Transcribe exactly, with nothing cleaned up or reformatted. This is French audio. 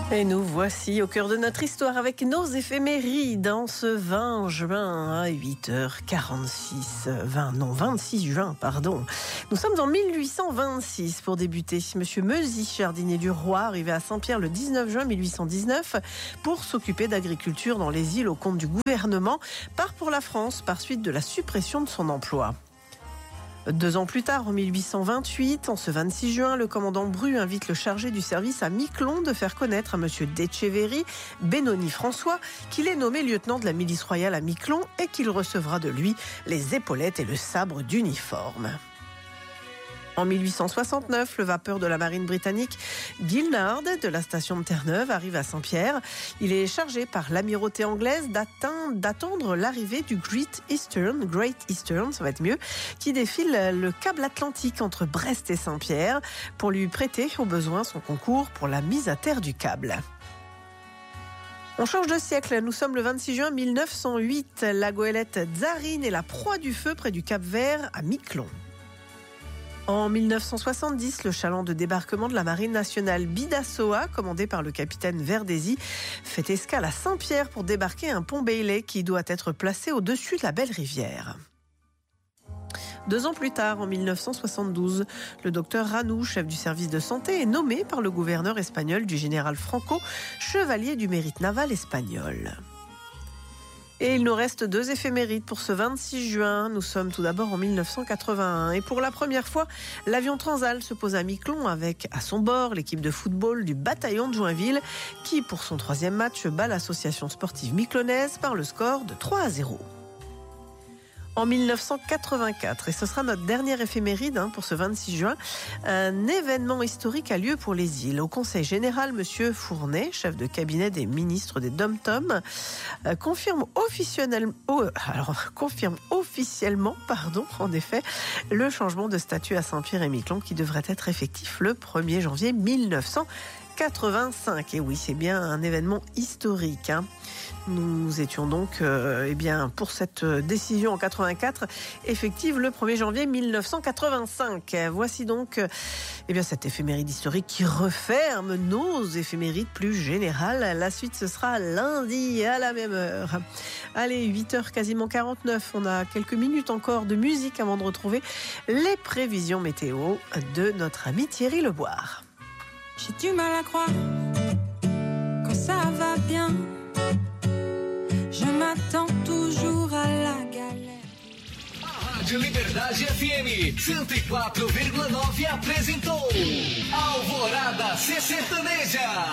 Et nous voici au cœur de notre histoire avec nos éphémérides en ce vingt juin à huit heures quarante-six. vingt, non, vingt-six juin, pardon. Nous sommes en mille huit cent vingt-six pour débuter. Monsieur Meusy, jardinier du roi, arrivé à Saint-Pierre le dix-neuf juin mille huit cent dix-neuf pour s'occuper d'agriculture dans les îles au compte du gouvernement, part pour la France par suite de la suppression de son emploi. Deux ans plus tard, en mille huit cent vingt-huit, en ce vingt-six juin, le commandant Bru invite le chargé du service à Miquelon de faire connaître à monsieur d'Etcheverry, Benoni François, qu'il est nommé lieutenant de la milice royale à Miquelon et qu'il recevra de lui les épaulettes et le sabre d'uniforme. En mille huit cent soixante-neuf, le vapeur de la marine britannique Gilnard de la station de Terre-Neuve arrive à Saint-Pierre. Il est chargé par l'amirauté anglaise d'attendre l'arrivée du Great Eastern, Great Eastern, ça va être mieux, qui défile le câble atlantique entre Brest et Saint-Pierre pour lui prêter au besoin son concours pour la mise à terre du câble. On change de siècle, nous sommes le vingt-six juin mille neuf cent huit. La goélette Tsarine est la proie du feu près du Cap Vert à Miquelon. En mille neuf cent soixante-dix, le chaland de débarquement de la marine nationale Bidassoa, commandé par le capitaine Verdesi, fait escale à Saint-Pierre pour débarquer un pont Bailey qui doit être placé au-dessus de la belle rivière. Deux ans plus tard, en mille neuf cent soixante-douze, le docteur Ranou, chef du service de santé, est nommé par le gouverneur espagnol du général Franco, chevalier du mérite naval espagnol. Et il nous reste deux éphémérides pour ce vingt-six juin. Nous sommes tout d'abord en mille neuf cent quatre-vingt-un. Et pour la première fois, l'avion Transal se pose à Miquelon avec à son bord l'équipe de football du bataillon de Joinville qui, pour son troisième match, bat l'association sportive miquelonaise par le score de trois à zéro. En mille neuf cent quatre-vingt-quatre, et ce sera notre dernière éphéméride hein, pour ce vingt-six juin, un événement historique a lieu pour les îles. Au Conseil général, monsieur Fournet, chef de cabinet des ministres des Dom-Tom, euh, confirme officiellement, oh, alors, confirme officiellement, pardon, en effet, le changement de statut à Saint-Pierre et Miquelon qui devrait être effectif le premier janvier mille neuf cent quatre-vingt-cinq. Et oui, c'est bien un événement historique. Hein. Nous étions donc euh, eh bien, pour cette décision en quatre-vingt-quatre, effective le premier janvier mille neuf cent quatre-vingt-cinq. Voici donc eh bien, cette éphéméride historique qui referme nos éphémérides plus générales. La suite, ce sera lundi à la même heure. Allez, huit heures quasiment quarante-neuf. On a quelques minutes encore de musique avant de retrouver les prévisions météo de notre ami Thierry Leboire. J'ai du mal à croire quand ça va bien. Je m'attends toujours à la galère. A Rádio Liberdade F M cento e quatro vírgula nove apresentou Alvorada C Sertaneja.